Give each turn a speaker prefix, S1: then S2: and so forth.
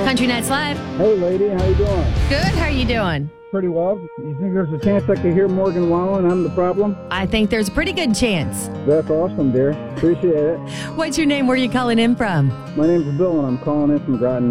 S1: Country Nights Live.
S2: Hey, lady, how you doing?
S1: Good. How are you doing?
S2: Pretty well. You think there's a chance I could hear Morgan Wallen? I'm the problem?
S1: I think there's a pretty good chance.
S2: That's awesome, dear. Appreciate it.
S1: What's your name? Where are you calling in from?
S2: My name's Bill, and I'm calling in from Groton.